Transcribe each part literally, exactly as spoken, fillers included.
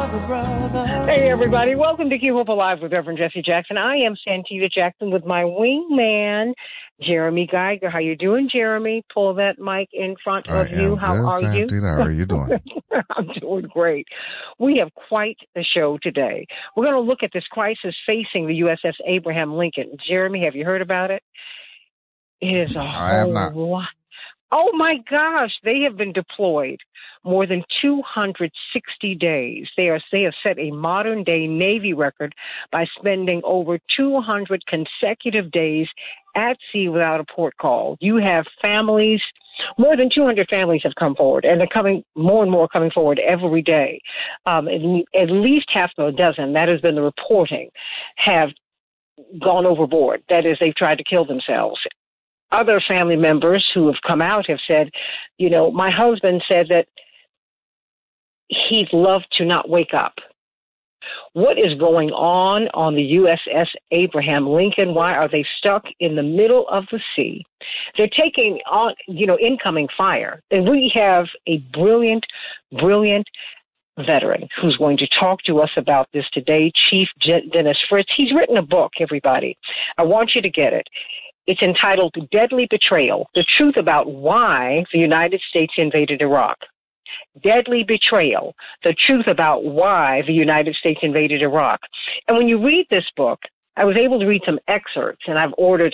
Hey, everybody. Welcome to Keep Hope Alive with Reverend Jesse Jackson. I am Santita Jackson with my wingman, Jeremy Geiger. How you doing, Jeremy? Pull that mic in front I of you. am How good, are Santita. you? How are you doing? I'm doing great. We have quite the show today. We're going to look at this crisis facing the U S S Abraham Lincoln. Jeremy, have you heard about it? It is a I have not. whole lot. Oh, my gosh. They have been deployed more than two hundred sixty days. They are they have set a modern-day Navy record by spending over two hundred consecutive days at sea without a port call. You have families, more than two hundred families have come forward, and they're coming, more and more coming forward every day. Um, at, at least half a dozen, that has been the reporting, have gone overboard. That is, they've tried to kill themselves. Other family members who have come out have said, you know, my husband said that he'd love to not wake up. What is going on on the U S S Abraham Lincoln? Why are they stuck in the middle of the sea? They're taking on, you know, incoming fire. And we have a brilliant, brilliant veteran who's going to talk to us about this today, Chief Dennis Fritz. He's written a book, everybody. I want you to get it. It's entitled Deadly Betrayal, The Truth About Why the United States Invaded Iraq. Deadly Betrayal, The Truth About Why the United States Invaded Iraq. And when you read this book, I was able to read some excerpts, and I've ordered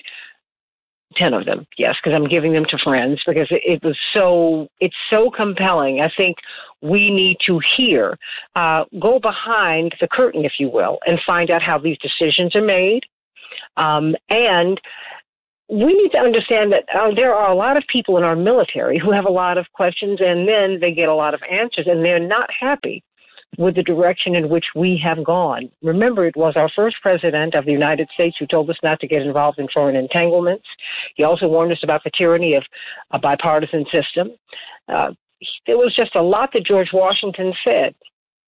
ten of them, yes, because I'm giving them to friends, because it, it was so, it's so compelling. I think we need to hear, uh, go behind the curtain, if you will, and find out how these decisions are made. Um, and we need to understand that uh, there are a lot of people in our military who have a lot of questions, and then they get a lot of answers, and they're not happy with the direction in which we have gone. Remember, it was our first president of the United States who told us not to get involved in foreign entanglements. He also warned us about the tyranny of a bipartisan system. Uh, there was just a lot that George Washington said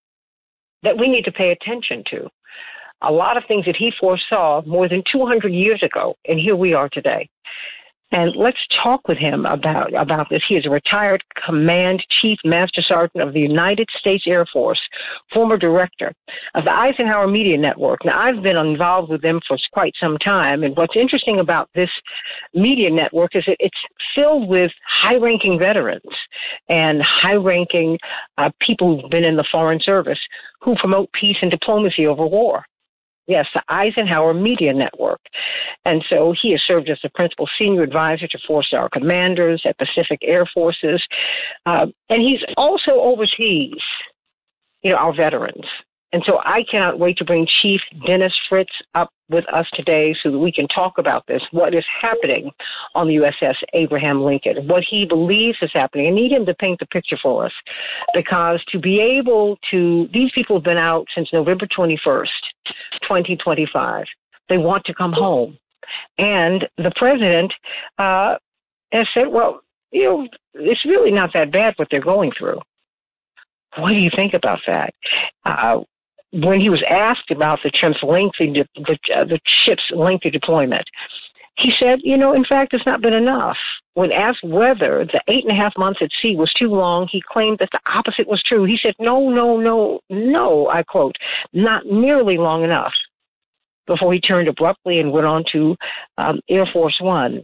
that we need to pay attention to. A lot of things that he foresaw more than two hundred years ago, and here we are today. And let's talk with him about, about this. He is a retired Command Chief Master Sergeant of the United States Air Force, former director of the Eisenhower Media Network. Now, I've been involved with them for quite some time, and what's interesting about this media network is that it's filled with high-ranking veterans and high-ranking uh, people who've been in the Foreign Service who promote peace and diplomacy over war. Yes, the Eisenhower Media Network. And so he has served as the principal senior advisor to four-star commanders at Pacific Air Forces. Uh, and he's also oversees, you know, our veterans. And so I cannot wait to bring Chief Dennis Fritz up with us today so that we can talk about this, what is happening on the U S S Abraham Lincoln, what he believes is happening. I need him to paint the picture for us, because to be able to, these people have been out since November twenty-first, twenty twenty-five. They want to come home. And the president uh, has said, well, you know, it's really not that bad what they're going through. What do you think about that? Uh, when he was asked about the ship's lengthy, de- the, uh, the ship's lengthy deployment, he said, you know, in fact, it's not been enough. When asked whether the eight and a half months at sea was too long, he claimed that the opposite was true. He said, no, no, no, no, I quote, not nearly long enough, before he turned abruptly and went on to um, Air Force One.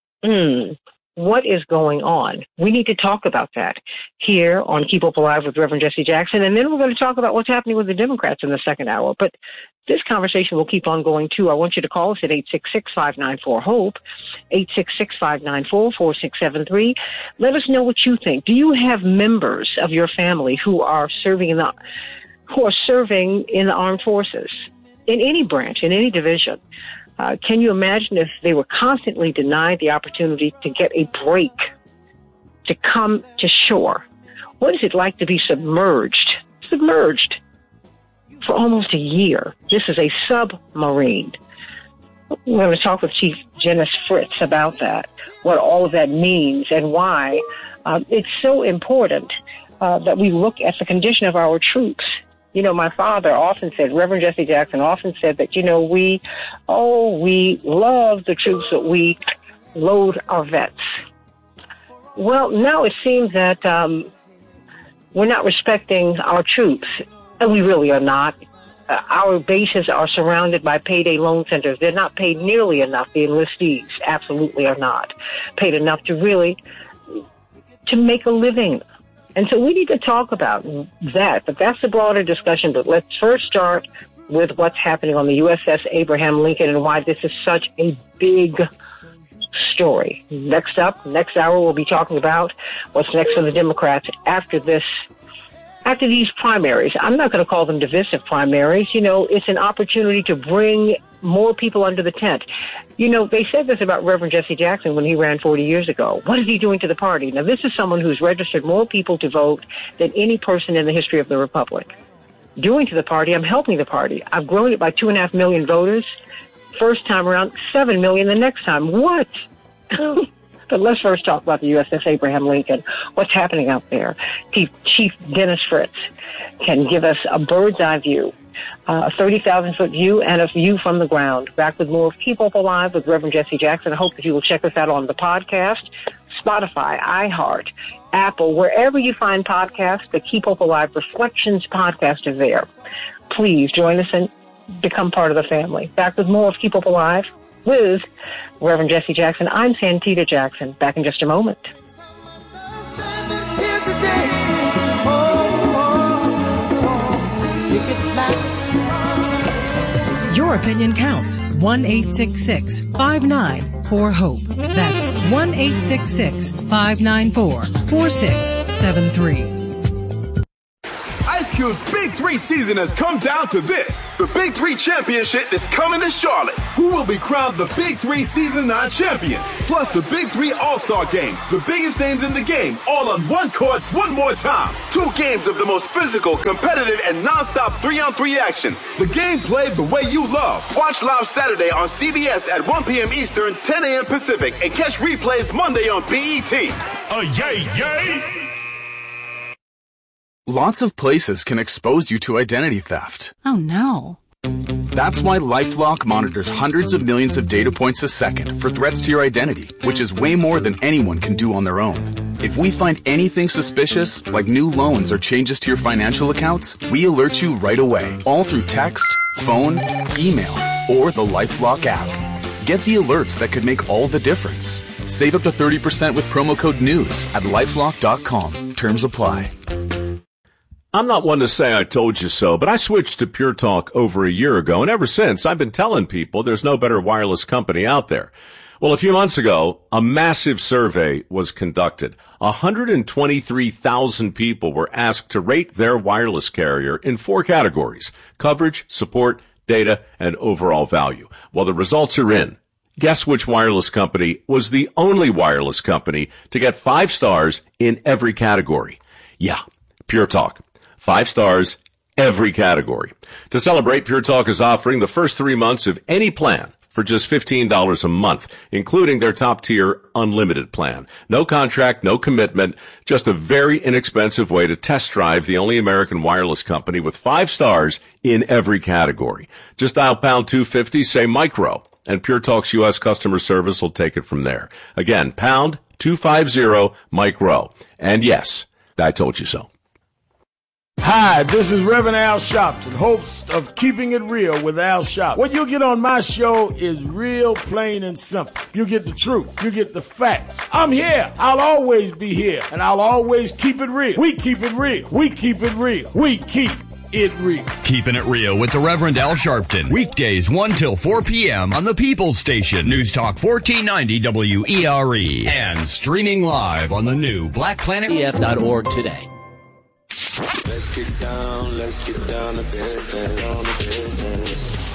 Hmm. What is going on? We need to talk about that here on Keep Hope Alive with Reverend Jesse Jackson, and then we're going to talk about what's happening with the Democrats in the second hour. But this conversation will keep on going, too. I want you to call us at eight six six, five nine four, HOPE, eight six six, five nine four, four six seven three. Let us know what you think. Do you have members of your family who are serving in the, who are serving in the armed forces, in any branch, in any division? Uh, can you imagine if they were constantly denied the opportunity to get a break, to come to shore? What is it like to be submerged, submerged for almost a year? This is a submarine. We're going to talk with Chief Dennis Fritz about that, what all of that means and why. Uh, it's so important uh, that we look at the condition of our troops. You know, my father often said, Reverend Jesse Jackson often said that, you know, we, oh, we love the troops, but we loathe our vets. Well, now it seems that um, we're not respecting our troops And we really are not. Uh, our bases are surrounded by payday loan centers. They're not paid nearly enough. The enlistees absolutely are not paid enough to really, to make a living. And so we need to talk about that. But that's a broader discussion. But let's first start with what's happening on the U S S Abraham Lincoln and why this is such a big story. Next up, next hour, we'll be talking about what's next for the Democrats after this, after these primaries. I'm not going to call them divisive primaries. You know, it's an opportunity to bring more people under the tent. You know, they said this about Reverend Jesse Jackson when he ran forty years ago. What is he doing to the party? Now, this is someone who's registered more people to vote than any person in the history of the Republic. Doing to the party, I'm helping the party. I've grown it by two and a half million voters. First time around, seven million the next time. What? But let's first talk about the U S S Abraham Lincoln. What's happening out there? Chief, Chief Dennis Fritz can give us a bird's eye view, uh, a thirty thousand foot view and a view from the ground. Back with more of Keep Hope Alive with Reverend Jesse Jackson. I hope that you will check us out on the podcast, Spotify, iHeart, Apple, wherever you find podcasts. The Keep Hope Alive Reflections podcast is there. Please join us and become part of the family. Back with more of Keep Hope Alive with Reverend Jesse Jackson. I'm Santita Jackson. Back in just a moment. Your opinion counts. one eight six six, five nine four, HOPE. That's one eight six six, five nine four, four six seven three. Ice Cube's Big Three season has come down to this. The Big Three Championship is coming to Charlotte. Who will be crowned the Big Three Season nine champion? Plus the Big Three All-Star Game. The biggest names in the game, all on one court, one more time. Two games of the most physical, competitive, and non-stop three-on-three action. The game played the way you love. Watch live Saturday on C B S at one p.m. Eastern, ten a.m. Pacific, and catch replays Monday on B E T. Uh, yay, yay! Lots of places can expose you to identity theft. Oh, no. That's why LifeLock monitors hundreds of millions of data points a second for threats to your identity, which is way more than anyone can do on their own. If we find anything suspicious, like new loans or changes to your financial accounts, we alert you right away, all through text, phone, email, or the LifeLock app. Get the alerts that could make all the difference. Save up to thirty percent with promo code NEWS at lifelock dot com. Terms apply. I'm not one to say I told you so, but I switched to Pure Talk over a year ago, and ever since, I've been telling people there's no better wireless company out there. Well, a few months ago, a massive survey was conducted. one hundred twenty-three thousand people were asked to rate their wireless carrier in four categories: coverage, support, data, and overall value. Well, the results are in. Guess which wireless company was the only wireless company to get five stars in every category? Yeah, Pure Talk. Five stars, every category. To celebrate, Pure Talk is offering the first three months of any plan for just fifteen dollars a month, including their top-tier unlimited plan. No contract, no commitment, just a very inexpensive way to test drive the only American wireless company with five stars in every category. Just dial pound two fifty, say micro, and Pure Talk's U S customer service will take it from there. Again, pound two fifty, micro. And yes, I told you so. Hi, this is Reverend Al Sharpton, host of Keeping It Real with Al Sharpton. What you get on my show is real, plain, and simple. You get the truth. You get the facts. I'm here. I'll always be here, and I'll always keep it real. We keep it real. We keep it real. We keep it real. Keeping It Real with the Reverend Al Sharpton. Weekdays one till four p.m. on the People's Station. News Talk fourteen ninety W E R E. And streaming live on the new Black Planet E F dot org today. Let's get down, let's get down to business, down to business.